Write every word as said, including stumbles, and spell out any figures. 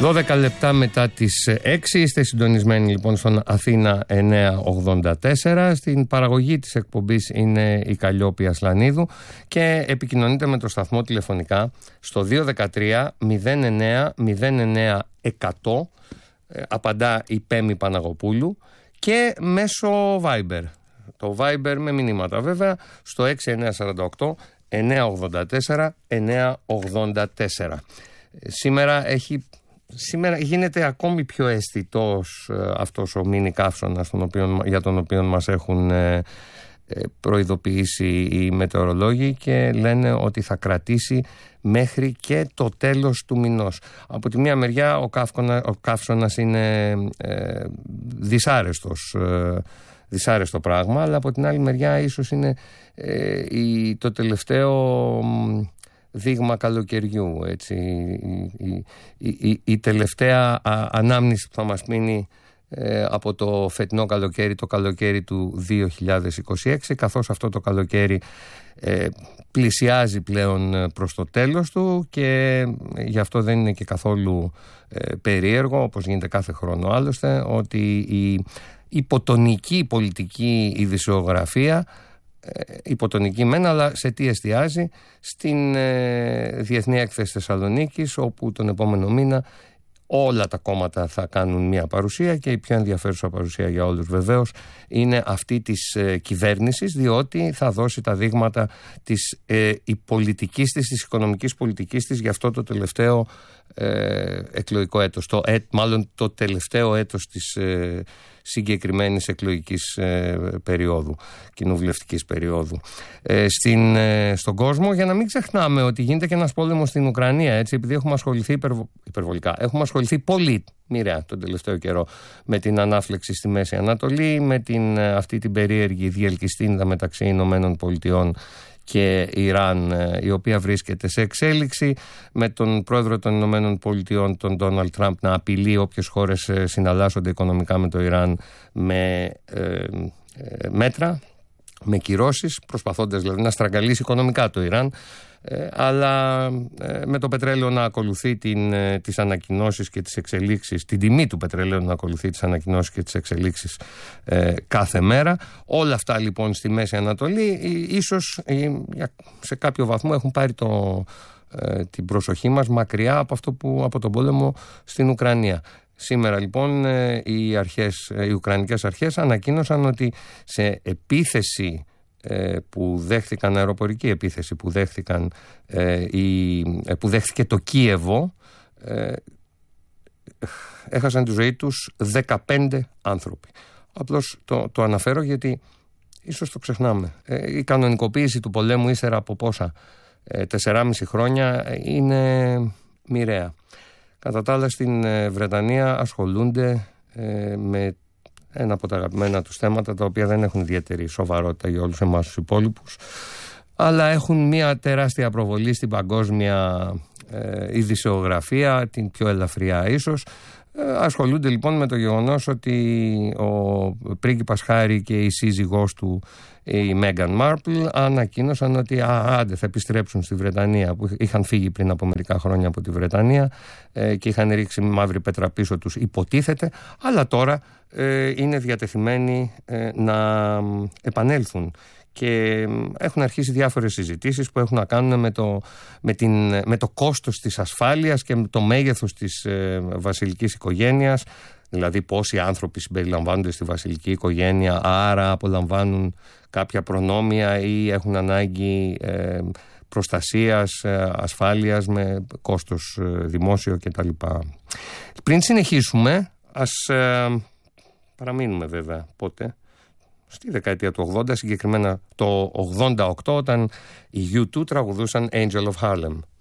δώδεκα λεπτά μετά τις έξι είστε συντονισμένοι λοιπόν στον Αθήνα εννιακόσια ογδόντα τέσσερα. Στην παραγωγή της εκπομπής είναι η Καλλιόπη Ασλανίδου και επικοινωνείτε με το σταθμό τηλεφωνικά στο δύο ένα τρία μηδέν εννέα μηδέν εννέα εκατό. Απαντά η Πέμη Παναγοπούλου και μέσω Viber. Το Viber με μηνύματα βέβαια στο έξι εννέα τέσσερα οκτώ εννέα ογδόντα τέσσερα εννέα ογδόντα τέσσερα. Σήμερα έχει... Σήμερα γίνεται ακόμη πιο αισθητός ε, αυτός ο μίνι καύσωνας τον οποίο, για τον οποίο μας έχουν ε, ε, προειδοποιήσει οι μετεωρολόγοι και λένε ότι θα κρατήσει μέχρι και το τέλος του μηνός. Από τη μία μεριά ο, καύκονα, ο καύσωνας είναι ε, δυσάρεστος, ε, δυσάρεστο πράγμα, αλλά από την άλλη μεριά ίσως είναι ε, η, το τελευταίο... δείγμα καλοκαιριού, έτσι, η, η, η, η τελευταία α, ανάμνηση που θα μας μείνει ε, από το φετινό καλοκαίρι, το καλοκαίρι του δύο χιλιάδες είκοσι έξι, καθώς αυτό το καλοκαίρι ε, πλησιάζει πλέον προς το τέλος του και γι' αυτό δεν είναι και καθόλου ε, περίεργο, όπως γίνεται κάθε χρόνο άλλωστε, ότι η υποτονική πολιτική ειδησιογραφία υποτονική μένα, αλλά σε τι εστιάζει? Στην ε, Διεθνή Έκθεση Θεσσαλονίκης, όπου τον επόμενο μήνα όλα τα κόμματα θα κάνουν μια παρουσία και η πιο ενδιαφέρουσα παρουσία για όλους βεβαίως είναι αυτή της ε, κυβέρνησης, διότι θα δώσει τα δείγματα της ε, η πολιτικής της, της οικονομικής πολιτικής της για αυτό το τελευταίο ε, εκλογικό έτος, το, ε, μάλλον το τελευταίο έτος της ε, συγκεκριμένης εκλογικής ε, περίοδου, κοινοβουλευτικής περίοδου ε, στην, ε, στον κόσμο, για να μην ξεχνάμε ότι γίνεται και ένας πόλεμος στην Ουκρανία, έτσι, επειδή έχουμε ασχοληθεί υπερβο, υπερβολικά, έχουμε ασχοληθεί πολύ μοιραία τον τελευταίο καιρό με την ανάφλεξη στη Μέση Ανατολή, με την, αυτή την περίεργη διελκυστίνδα μεταξύ Ηνωμένων Πολιτειών και Ιράν, η οποία βρίσκεται σε εξέλιξη, με τον πρόεδρο των Ηνωμένων Πολιτειών, τον Ντόναλντ Τραμπ, να απειλεί όποιες χώρες συναλλάσσονται οικονομικά με το Ιράν με ε, ε, μέτρα, με κυρώσεις, προσπαθώντας δηλαδή να στραγγαλίσει οικονομικά το Ιράν, ε, αλλά ε, με το πετρέλαιο να ακολουθεί την, ε, τις ανακοινώσεις και τις εξελίξεις, την τιμή του πετρελαίου να ακολουθεί τις ανακοινώσεις και τις εξελίξεις ε, κάθε μέρα. Όλα αυτά λοιπόν στη Μέση Ανατολή ε, ίσως ε, σε κάποιο βαθμό έχουν πάρει το, ε, την προσοχή μας μακριά από αυτό που, από τον πόλεμο στην Ουκρανία. Σήμερα λοιπόν οι, αρχές, οι Ουκρανικές αρχές ανακοίνωσαν ότι σε επίθεση που δέχθηκαν, αεροπορική επίθεση που, δέχθηκαν, που δέχθηκε το Κίεβο, έχασαν τη ζωή τους δεκαπέντε άνθρωποι. Απλώς το, το αναφέρω γιατί ίσως το ξεχνάμε. Η κανονικοποίηση του πολέμου ύστερα από πόσα, τεσσεράμισι χρόνια, είναι μοιραία. Κατά τα άλλα στην Βρετανία ασχολούνται ε, με ένα από τα αγαπημένα τους θέματα, τα οποία δεν έχουν ιδιαίτερη σοβαρότητα για όλους εμάς τους υπόλοιπους, αλλά έχουν μια τεράστια προβολή στην παγκόσμια ε, ειδησιογραφία, την πιο ελαφριά ίσως. Ε, ασχολούνται λοιπόν με το γεγονός ότι ο πρίγκιπας Χάρι και η σύζυγός του, η Μέγαν Μάρπλ, ανακοίνωσαν ότι α, άντε θα επιστρέψουν στη Βρετανία, που είχαν φύγει πριν από μερικά χρόνια από τη Βρετανία ε, και είχαν ρίξει μαύρη πέτρα πίσω τους, υποτίθεται, αλλά τώρα ε, είναι διατεθειμένοι ε, να επανέλθουν. Και έχουν αρχίσει διάφορες συζητήσεις που έχουν να κάνουν με το, με την, με το κόστος της ασφάλειας και με το μέγεθος της ε, βασιλικής οικογένειας, δηλαδή πόσοι άνθρωποι συμπεριλαμβάνονται στη βασιλική οικογένεια, άρα απολαμβάνουν κάποια προνόμια ή έχουν ανάγκη ε, προστασίας, ε, ασφάλειας με κόστος ε, δημόσιο κτλ. Πριν συνεχίσουμε, ας ε, παραμείνουμε βέβαια πότε, στη δεκαετία του ογδόντα, συγκεκριμένα το ογδόντα οκτώ, όταν οι γιου τού τραγουδούσαν Angel of Harlem.